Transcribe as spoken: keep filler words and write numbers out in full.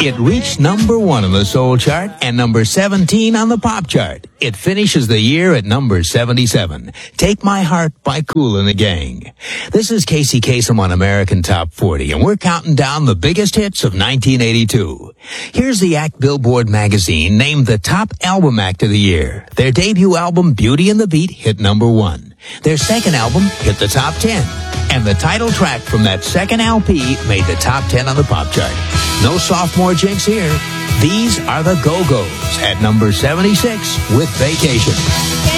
It reached number one on the soul chart and number seventeen on the pop chart. It finishes the year at number seventy-seven. Take My Heart by Kool and the Gang. This is Casey Kasem on American Top forty, and we're counting down the biggest hits of nineteen eighty-two. Here's the act Billboard magazine named the top album act of the year. Their debut album, Beauty and the Beat, hit number one. Their second album hit the top ten. And the title track from that second L P made the top ten on the pop chart. No sophomore jinx here. These are the Go-Go's at number seventy-six with Vacation.